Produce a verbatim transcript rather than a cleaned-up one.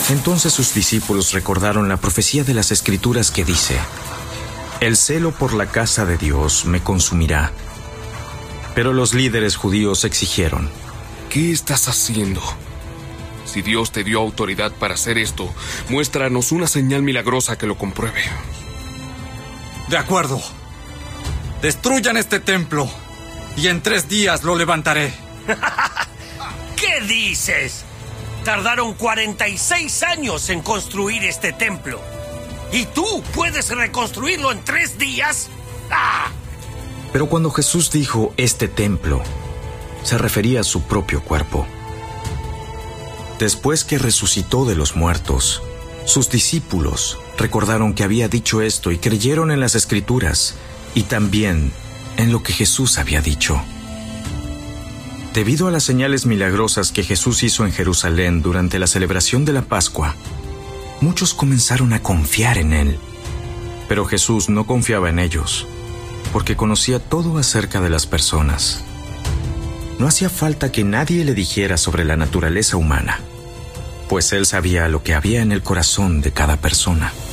Entonces sus discípulos recordaron la profecía de las Escrituras que dice: el celo por la casa de Dios me consumirá. Pero los líderes judíos exigieron: ¿qué estás haciendo? Si Dios te dio autoridad para hacer esto, muéstranos una señal milagrosa que lo compruebe. De acuerdo. Destruyan este templo y en tres días lo levantaré. ¿Qué dices? Tardaron cuarenta y seis años en construir este templo. ¿Y tú puedes reconstruirlo en tres días? ¡Ah! Pero cuando Jesús dijo este templo, se refería a su propio cuerpo. Después que resucitó de los muertos, sus discípulos recordaron que había dicho esto y creyeron en las Escrituras y también en lo que Jesús había dicho. Debido a las señales milagrosas que Jesús hizo en Jerusalén durante la celebración de la Pascua, muchos comenzaron a confiar en él. Pero Jesús no confiaba en ellos, porque conocía todo acerca de las personas. No hacía falta que nadie le dijera sobre la naturaleza humana, pues él sabía lo que había en el corazón de cada persona.